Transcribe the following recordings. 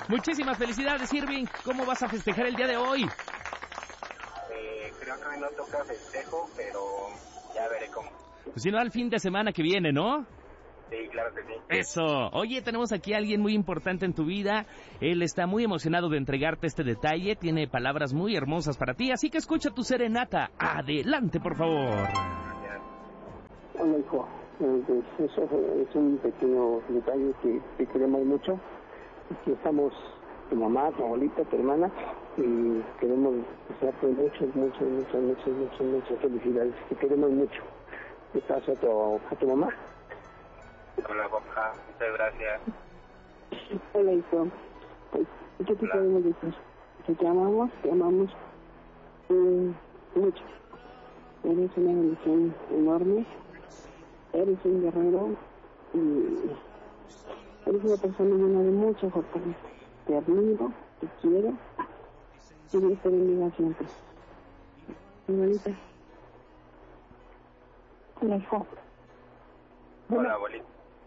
Muchísimas felicidades, Irving. ¿Cómo vas a festejar el día de hoy? Creo que hoy no toca festejo, pero ya veré cómo. Pues si no, al fin de semana que viene, ¿no? Sí, claro que sí. Eso. Oye, tenemos aquí a alguien muy importante en tu vida. Él está muy emocionado de entregarte este detalle. Tiene palabras muy hermosas para ti, así que escucha tu serenata. Adelante, por favor. Hola, hijo. Eso es un pequeño detalle que queremos mucho. Aquí estamos tu mamá, tu abuelita, tu hermana, y queremos desearte muchas felicidades. Te queremos mucho. ¿Qué pasa a tu mamá? Hola, papá. Muchas gracias. Hola, hijo. Pues, ¿qué te queremos decir? Que te amamos mucho. Eres una bendición enorme. Eres un guerrero y eres una persona llena de mucha fortaleza. Te admiro, te quiero y Dios te bendiga siempre. Abuelita. Hola, hijo. Hola, abuelita.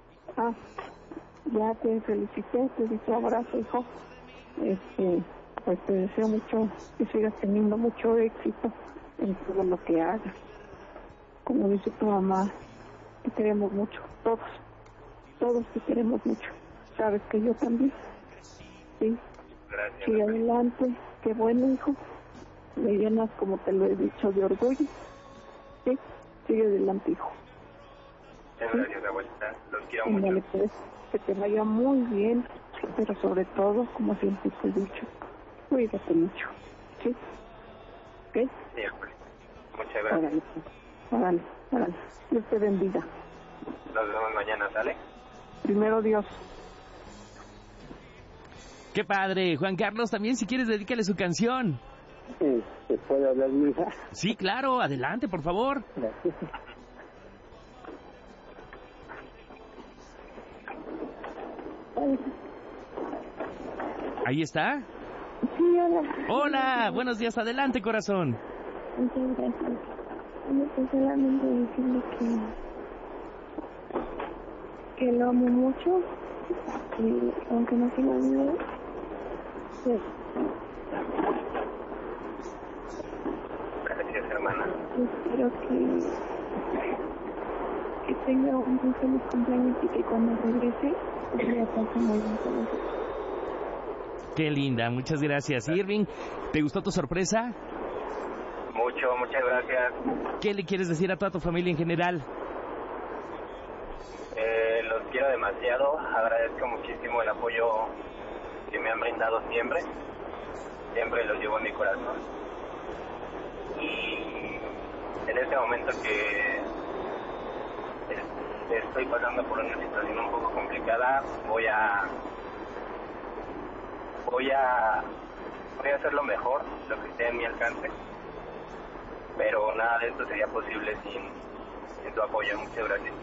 Ya te felicité, te di tu abrazo, hijo. Pues te deseo mucho que sigas teniendo mucho éxito en todo lo que hagas. Como dice tu mamá, te queremos mucho, todos te queremos mucho. Sabes que yo también. Sí. Gracias. Sigue adelante, qué bueno, hijo. Me llenas, como te lo he dicho, de orgullo. Sí, sigue adelante, hijo. Muchas gracias, abuelita. Los quiero Y mucho. dale, pues, que te vaya muy bien, pero sobre todo, como siempre te he dicho, cuídate mucho. ¿Sí? ¿Ok? Sí, abuelita. Muchas gracias. Órale. Dios te bendiga. Nos vemos mañana, ¿sale? Primero Dios. ¡Qué padre! Juan Carlos, también si quieres dedícale su canción. ¿Se puede hablar, mi hija? Sí, claro, adelante, por favor. Gracias. Ahí está. Sí, hola. Hola, buenos días, adelante, corazón. Muchas gracias. Pues solamente decirle que lo amo mucho y aunque no tenga dinero, pues, Gracias, hermana. espero que tenga un muy feliz cumpleaños y que cuando regrese pues, la pase muy bien con nosotros. Qué linda, muchas gracias. Irving, ¿te gustó tu sorpresa? Muchas gracias. ¿Qué le quieres decir a toda tu familia en general? Los quiero demasiado. Agradezco muchísimo el apoyo que me han brindado siempre. Siempre los llevo en mi corazón. Y en este momento que estoy pasando por una situación un poco complicada, voy a hacer lo mejor, lo que esté en mi alcance, pero nada de esto sería posible sin tu apoyo. Muchas gracias.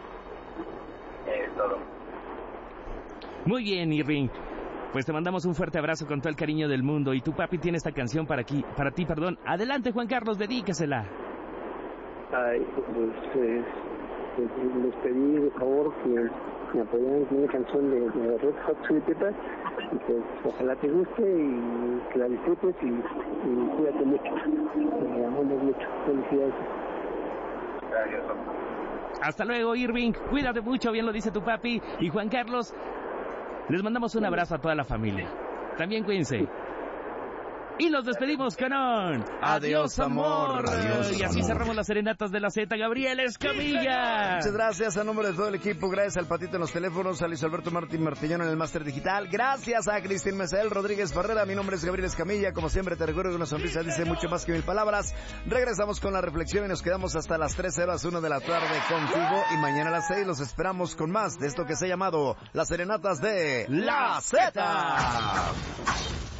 Es todo. Muy bien, Irving. Pues te mandamos un fuerte abrazo con todo el cariño del mundo. Y tu papi tiene esta canción para ti. Adelante, Juan Carlos, dedícasela. Ay, pues les pedí de favor que me apoyaran con una canción de Red Hot Chili Peppers y pues ojalá te guste y que la disfrutes y cuídate mucho. Me amamos mucho. Felicidades. Gracias, papá. Hasta luego, Irving. Cuídate mucho, bien lo dice tu papi. Y Juan Carlos, les mandamos un abrazo a toda la familia. También cuídense. Y los despedimos con un adiós, amor. Adiós, y así amor. cerramos las serenatas de la Z. Gabriel Escamilla. Muchas gracias a nombre de todo el equipo. Gracias al Patito en los teléfonos, a Luis Alberto Martín Martillón en el máster digital. Gracias a Cristín Mesael Rodríguez Barrera. Mi nombre es Gabriel Escamilla. Como siempre te recuerdo que una sonrisa dice mucho más que 1000 palabras. Regresamos con la reflexión y nos quedamos hasta las 13:01 de la tarde contigo. Y mañana a las 6 los esperamos con más de esto que se ha llamado las serenatas de la Z.